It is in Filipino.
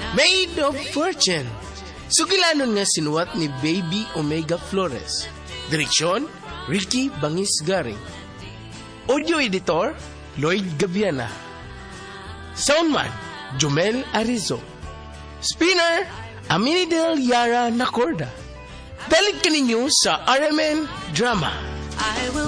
Made of Fortune. Sugilanon nga sinuwat ni Baby Omega Flores. Direksyon, Ricky Bangis Garing. Audio editor, Lloyd Gabiana. Soundman, Jomel Arizo. Spinner, Aminidel Yara Nacorda. Dalig ka ninyo sa RMN Drama. I will